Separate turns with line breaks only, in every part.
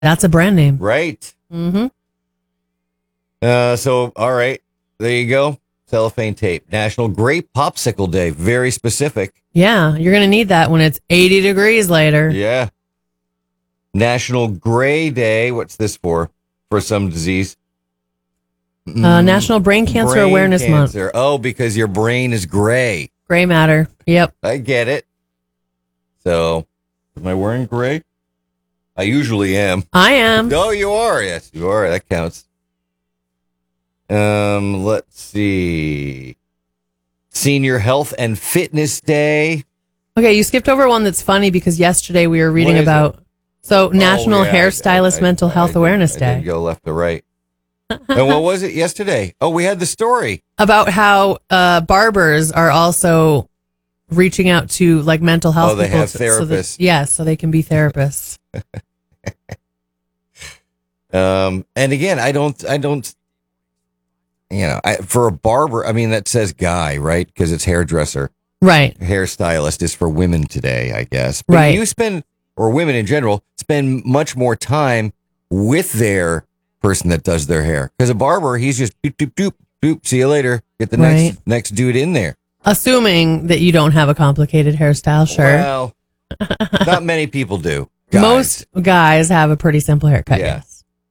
That's a brand name.
Right.
Mm-hmm.
So, all right. There you go. Cellophane tape. National Grape Popsicle Day. Very specific.
Yeah, you're going to need that when it's 80 degrees later.
Yeah. National Gray Day. What's this for? For some disease.
National Brain Cancer Awareness Month.
Oh, because your brain is gray.
Gray matter. Yep.
I get it. So, am I wearing gray? I usually am.
I am.
No, you are. Yes, you are. That counts. Let's see. Senior Health and Fitness Day.
Okay, you skipped over one that's funny because yesterday we were reading about National Hairstylist Mental Health Awareness Day.
I didn't go left to right. And what was it yesterday? Oh, we had the story
about how barbers are also reaching out to like mental health.
Oh, they
people
have therapists.
So they can be therapists.
And again, I don't. For a barber, I mean, that says guy, right? Because it's hairdresser.
Right.
Hairstylist is for women today, I guess. But
right.
Or women in general, spend much more time with their person that does their hair. Because a barber, he's just doop, doop, doop, doop, see you later. Get the next dude in there.
Assuming that you don't have a complicated hairstyle, sure.
Well, not many people do. Guys.
Most guys have a pretty simple haircut, yes.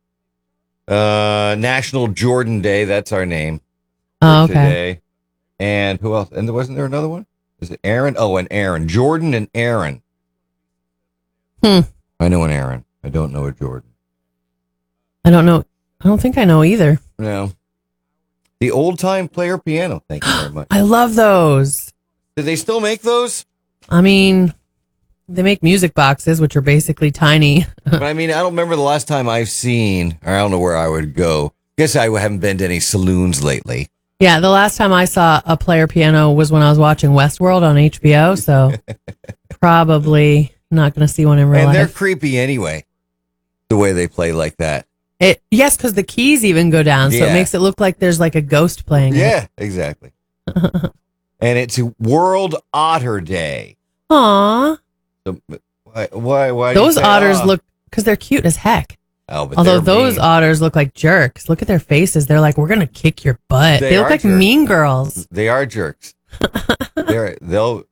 National Jordan Day, that's our name.
Oh, okay.
Today. And who else? And wasn't there another one? Is it Aaron? Oh, and Aaron. Jordan and Aaron. I know an Aaron. I don't know a Jordan.
I don't know. I don't think I know either.
No. The Old Time Player Piano. Thank you very much.
I love those.
Do they still make those?
I mean, they make music boxes, which are basically tiny.
But I mean, I don't remember the last time I've seen, or I don't know where I would go. Guess I haven't been to any saloons lately.
Yeah, the last time I saw a player piano was when I was watching Westworld on HBO, so probably not going to see one in real life.
And they're creepy anyway, the way they play like that.
Yes, because the keys even go down, so it makes it look like there's like a ghost playing.
Yeah, exactly. And it's World Otter Day.
Aww.
So, why
those otters look, because they're cute as heck.
Oh, but
although those otters look like jerks. Look at their faces. They're like, we're going to kick your butt. They look like jerks. Mean girls.
They are jerks. They'll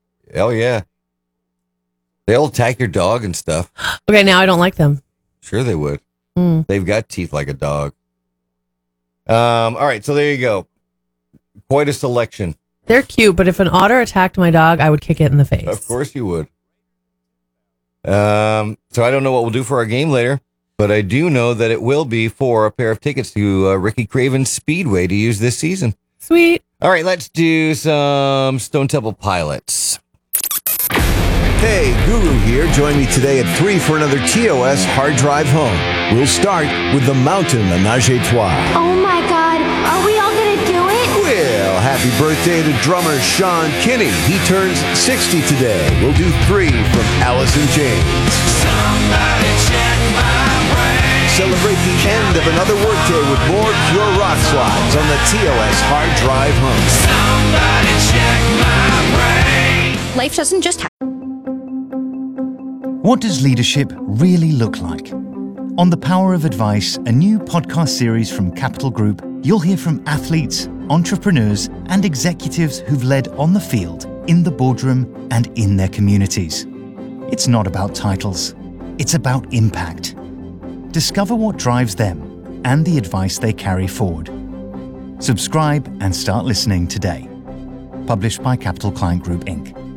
attack your dog and stuff.
Okay, now I don't like them.
Sure they would. They've got teeth like a dog. All right, so there you go. Quite a selection.
They're cute, but if an otter attacked my dog, I would kick it in the face.
Of course you would. So I don't know what we'll do for our game later, but I do know that it will be for a pair of tickets to Ricky Craven's Speedway to use this season.
Sweet.
All right, let's do some Stone Temple Pilots.
Hey, Guru here. Join me today at 3 for another TOS Hard Drive Home. We'll start with the Mountain Menage a Trois.
Oh my God, are we all gonna do it?
Well, happy birthday to drummer Sean Kinney. He turns 60 today. We'll do 3 from Allison James.
Somebody check my brain.
Celebrate the end of another workday with more pure rock slides on the TOS Hard Drive Home.
Somebody check my brain.
Life doesn't just happen.
What does leadership really look like? On The Power of Advice, a new podcast series from Capital Group, you'll hear from athletes, entrepreneurs, and executives who've led on the field, in the boardroom, and in their communities. It's not about titles. It's about impact. Discover what drives them and the advice they carry forward. Subscribe and start listening today. Published by Capital Client Group, Inc.